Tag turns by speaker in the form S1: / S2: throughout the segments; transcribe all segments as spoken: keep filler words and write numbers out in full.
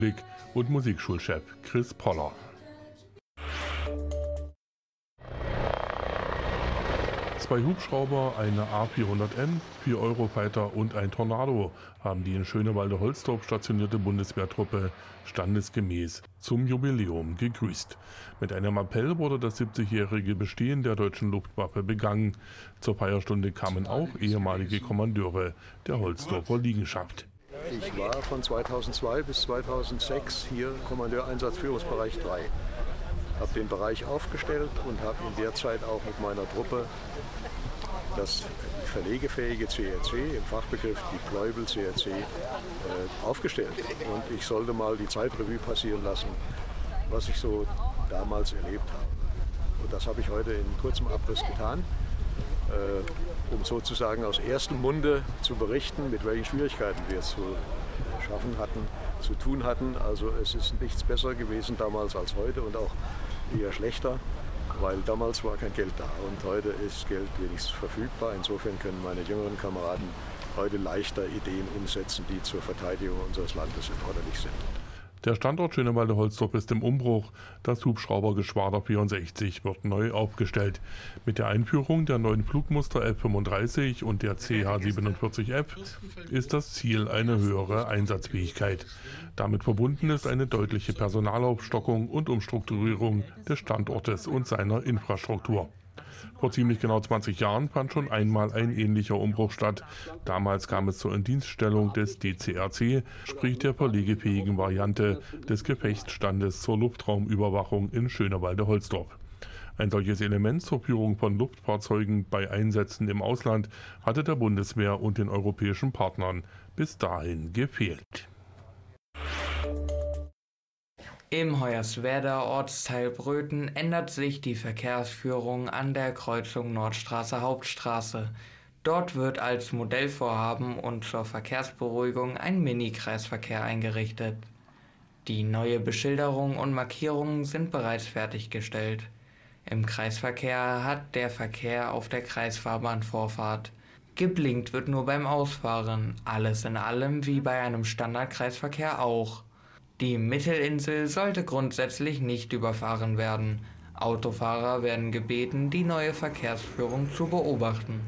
S1: und Musikschulchef Chris Poller. Zwei Hubschrauber, eine A vierhundert M, vier Eurofighter und ein Tornado haben die in Schönewalde-Holzdorf stationierte Bundeswehrtruppe standesgemäß zum Jubiläum gegrüßt. Mit einem Appell wurde das siebzigjährige Bestehen der deutschen Luftwaffe begangen. Zur Feierstunde kamen auch ehemalige Kommandeure der Holzdorfer Liegenschaft.
S2: Ich war von zweitausendzwei bis zweitausendsechs hier Kommandeur Einsatzführungsbereich drei. Habe den Bereich aufgestellt und habe in der Zeit auch mit meiner Truppe das verlegefähige C R C, im Fachbegriff Deployable C R C, äh, aufgestellt. Und ich sollte mal die Zeitrevue passieren lassen, was ich so damals erlebt habe. Und das habe ich heute in kurzem Abriss getan, äh, um sozusagen aus erstem Munde zu berichten, mit welchen Schwierigkeiten wir es zu schaffen hatten, zu tun hatten. Also es ist nichts besser gewesen damals als heute und auch eher schlechter, weil damals war kein Geld da und heute ist Geld wenigstens verfügbar. Insofern können meine jüngeren Kameraden heute leichter Ideen umsetzen, die zur Verteidigung unseres Landes erforderlich sind.
S1: Der Standort Schönewalde-Holzdorf ist im Umbruch. Das Hubschraubergeschwader vierundsechzig wird neu aufgestellt. Mit der Einführung der neuen Flugmuster F fünfunddreißig und der C H siebenundvierzig F ist das Ziel eine höhere Einsatzfähigkeit. Damit verbunden ist eine deutliche Personalaufstockung und Umstrukturierung des Standortes und seiner Infrastruktur. Vor ziemlich genau zwanzig Jahren fand schon einmal ein ähnlicher Umbruch statt. Damals kam es zur Indienststellung des D C R C, sprich der verlegefähigen Variante des Gefechtsstandes zur Luftraumüberwachung in Schönewalde-Holzdorf. Ein solches Element zur Führung von Luftfahrzeugen bei Einsätzen im Ausland hatte der Bundeswehr und den europäischen Partnern bis dahin gefehlt.
S3: Im Hoyerswerda Ortsteil Bröthen ändert sich die Verkehrsführung an der Kreuzung Nordstraße-Hauptstraße. Dort wird als Modellvorhaben und zur Verkehrsberuhigung ein Mini-Kreisverkehr eingerichtet. Die neue Beschilderung und Markierungen sind bereits fertiggestellt. Im Kreisverkehr hat der Verkehr auf der Kreisfahrbahn Vorfahrt. Geblinkt wird nur beim Ausfahren, alles in allem wie bei einem Standardkreisverkehr auch. Die Mittelinsel sollte grundsätzlich nicht überfahren werden. Autofahrer werden gebeten, die neue Verkehrsführung zu beobachten.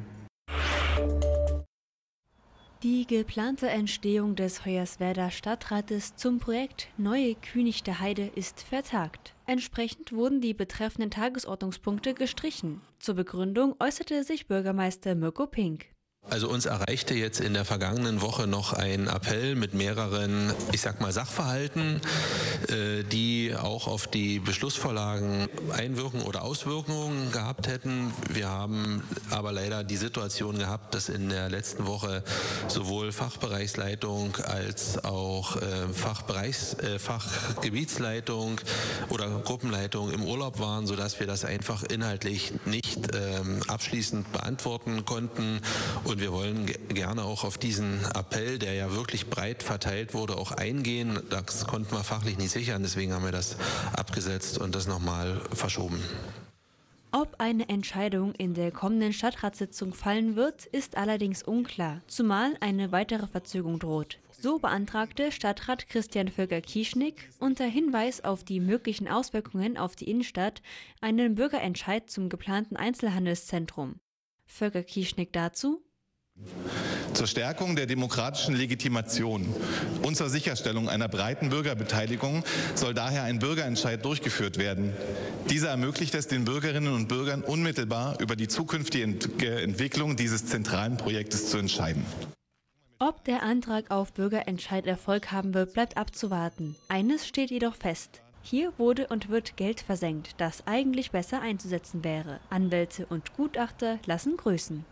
S4: Die geplante Entstehung des Hoyerswerda Stadtrates zum Projekt Neue Kühnichter Heide ist vertagt. Entsprechend wurden die betreffenden Tagesordnungspunkte gestrichen. Zur Begründung äußerte sich Bürgermeister Mirko Pink.
S5: Also uns erreichte jetzt in der vergangenen Woche noch ein Appell mit mehreren, ich sag mal, Sachverhalten, äh, die auch auf die Beschlussvorlagen Einwirkungen oder Auswirkungen gehabt hätten. Wir haben aber leider die Situation gehabt, dass in der letzten Woche sowohl Fachbereichsleitung als auch äh, Fachbereichs, äh, Fachgebietsleitung oder Gruppenleitung im Urlaub waren, sodass wir das einfach inhaltlich nicht ähm, abschließend beantworten konnten. Und wir wollen gerne auch auf diesen Appell, der ja wirklich breit verteilt wurde, auch eingehen. Das konnten wir fachlich nicht sichern, deswegen haben wir das abgesetzt und das nochmal verschoben.
S4: Ob eine Entscheidung in der kommenden Stadtratssitzung fallen wird, ist allerdings unklar, zumal eine weitere Verzögerung droht. So beantragte Stadtrat Christian Völker-Kieschnick unter Hinweis auf die möglichen Auswirkungen auf die Innenstadt einen Bürgerentscheid zum geplanten Einzelhandelszentrum. Völker-Kieschnick dazu:
S6: Zur Stärkung der demokratischen Legitimation und zur Sicherstellung einer breiten Bürgerbeteiligung soll daher ein Bürgerentscheid durchgeführt werden. Dieser ermöglicht es den Bürgerinnen und Bürgern unmittelbar über die zukünftige Entwicklung dieses zentralen Projektes zu entscheiden.
S4: Ob der Antrag auf Bürgerentscheid Erfolg haben wird, bleibt abzuwarten. Eines steht jedoch fest: Hier wurde und wird Geld versenkt, das eigentlich besser einzusetzen wäre. Anwälte und Gutachter lassen grüßen.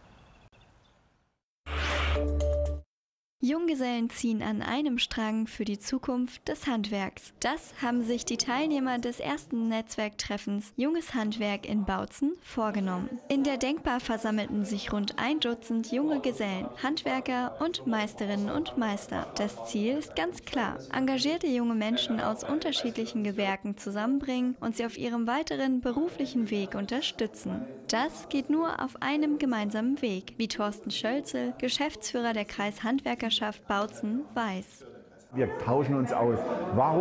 S7: Junggesellen ziehen an einem Strang für die Zukunft des Handwerks. Das haben sich die Teilnehmer des ersten Netzwerktreffens Junges Handwerk in Bautzen vorgenommen. In der Denkbar versammelten sich rund ein Dutzend junge Gesellen, Handwerker und Meisterinnen und Meister. Das Ziel ist ganz klar: engagierte junge Menschen aus unterschiedlichen Gewerken zusammenbringen und sie auf ihrem weiteren beruflichen Weg unterstützen. Das geht nur auf einem gemeinsamen Weg, wie Thorsten Schölzel, Geschäftsführer der Kreishandwerkerschaft Bautzen, weiß.
S8: Wir tauschen uns aus. Warum